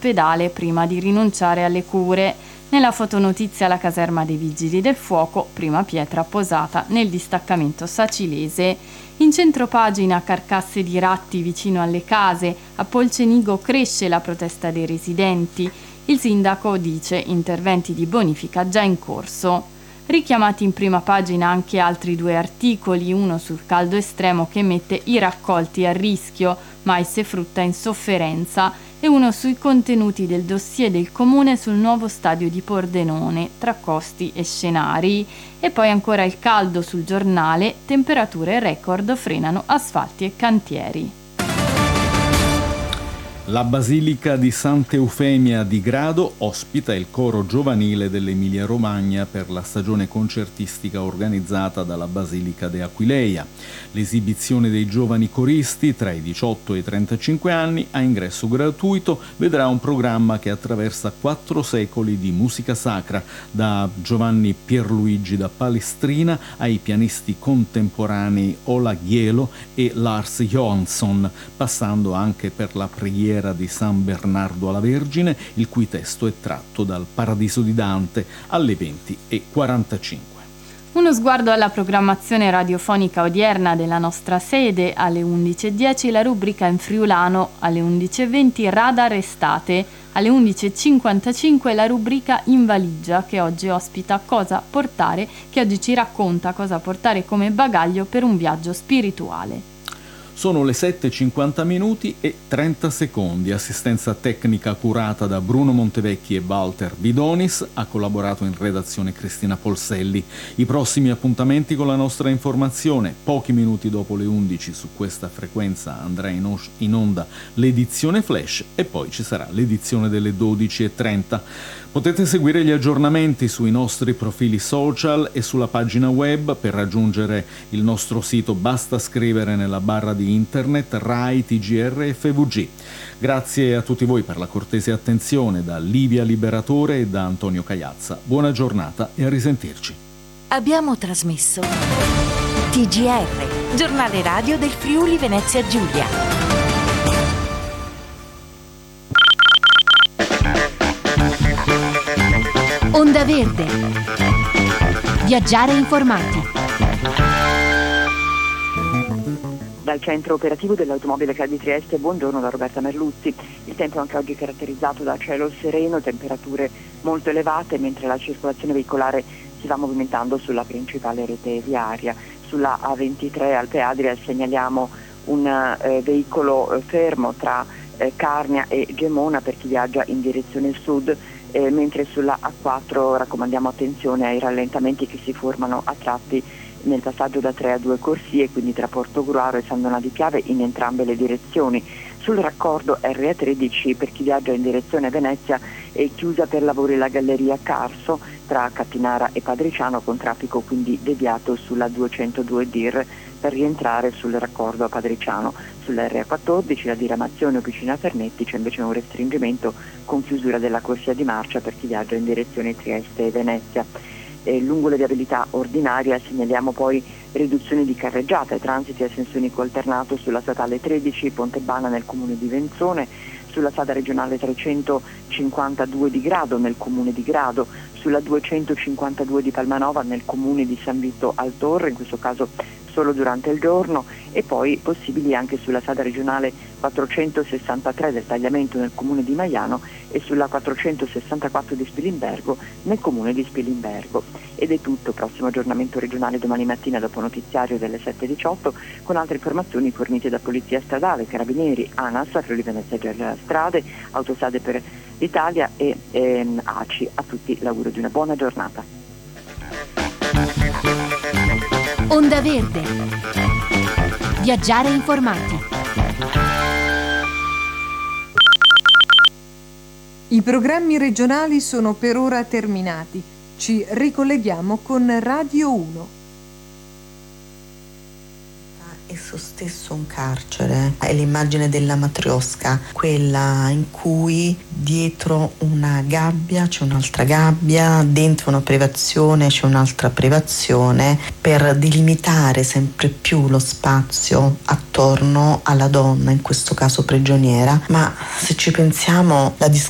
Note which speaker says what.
Speaker 1: ospedale prima di rinunciare alle cure. Nella fotonotizia la caserma dei Vigili del Fuoco, prima pietra posata nel distaccamento sacilese. In centropagina carcasse di ratti vicino alle case, a Polcenigo cresce la protesta dei residenti. Il sindaco dice interventi di bonifica già in corso. Richiamati in prima pagina anche altri 2 articoli, uno sul caldo estremo che mette i raccolti a rischio, mais e frutta in sofferenza, e uno sui contenuti del dossier del comune sul nuovo stadio di Pordenone, tra costi e scenari. E poi ancora il caldo sul giornale, temperature record frenano asfalti e cantieri.
Speaker 2: La Basilica di Sant'Eufemia di Grado ospita il coro giovanile dell'Emilia-Romagna per la stagione concertistica organizzata dalla Basilica de Aquileia. L'esibizione dei giovani coristi tra i 18 e i 35 anni a ingresso gratuito vedrà un programma che attraversa 4 secoli di musica sacra, da Giovanni Pierluigi da Palestrina ai pianisti contemporanei Ola Ghielo e Lars Johansson, passando anche per la preghiera di San Bernardo alla Vergine, il cui testo è tratto dal Paradiso di Dante, alle 20:45.
Speaker 1: Uno sguardo alla programmazione radiofonica odierna della nostra sede: alle 11:10 la rubrica in friulano, alle 11:20 Radar Estate, alle 11:55 la rubrica In Valigia, che oggi ospita che oggi ci racconta cosa portare come bagaglio per un viaggio spirituale.
Speaker 2: Sono le 7:50 e 30 secondi. Assistenza tecnica curata da Bruno Montevecchi e Walter Bidonis. Ha collaborato in redazione Cristina Polselli. I prossimi appuntamenti con la nostra informazione: pochi minuti dopo le 11 su questa frequenza andrà in onda l'edizione flash e poi ci sarà l'edizione delle 12:30. Potete seguire gli aggiornamenti sui nostri profili social e sulla pagina web. Per raggiungere il nostro sito basta scrivere nella barra di internet Rai TGR FVG. Grazie a tutti voi per la cortese attenzione da Livia Liberatore e da Antonio Cagliazza. Buona giornata e a risentirci.
Speaker 3: Abbiamo trasmesso TGR, giornale radio del Friuli Venezia Giulia. Onda Verde. Viaggiare informati.
Speaker 4: Dal centro operativo dell'automobile CAD di Trieste, buongiorno da Roberta Merluzzi. Il tempo anche oggi è caratterizzato da cielo sereno, temperature molto elevate, mentre la circolazione veicolare si va movimentando sulla principale rete viaria. Sulla A23 Alpe Adria segnaliamo un veicolo fermo tra Carnia e Gemona per chi viaggia in direzione sud, mentre sulla A4 raccomandiamo attenzione ai rallentamenti che si formano a tratti nel passaggio da 3 a 2 corsie, quindi tra Portogruaro e San Donà di Piave in entrambe le direzioni. Sul raccordo RA13 per chi viaggia in direzione Venezia è chiusa per lavori la galleria Carso tra Cattinara e Padriciano, con traffico quindi deviato sulla 202 DIR per rientrare sul raccordo a Padriciano. Sulla RA14 la diramazione Officina Fernetti c'è invece un restringimento con chiusura della corsia di marcia per chi viaggia in direzione Trieste e Venezia. Lungo la viabilità ordinaria segnaliamo poi riduzione di carreggiata e transiti a senso unico alternato sulla statale 13 Pontebana nel comune di Venzone, sulla strada regionale 352 di Grado nel comune di Grado, sulla 252 di Palmanova nel comune di San Vito al Torre, in questo caso solo durante il giorno, e poi possibili anche sulla strada regionale 463 del tagliamento nel comune di Maiano e sulla 464 di Spilimbergo nel comune di Spilimbergo. Ed è tutto, prossimo aggiornamento regionale domani mattina dopo notiziario delle 7:18 con altre informazioni fornite da Polizia Stradale, Carabinieri, ANAS, Friuli Venezia Giulia Strade, Autostrade per l'Italia e ACI. A tutti l'augurio di una buona giornata.
Speaker 3: Onda Verde. Viaggiare informati.
Speaker 5: I programmi regionali sono per ora terminati. Ci ricolleghiamo con Radio 1.
Speaker 6: Esso stesso un carcere, è l'immagine della matriosca, quella in cui dietro una gabbia c'è un'altra gabbia, dentro una privazione c'è un'altra privazione, per delimitare sempre più lo spazio attorno alla donna, in questo caso prigioniera. Ma se ci pensiamo, la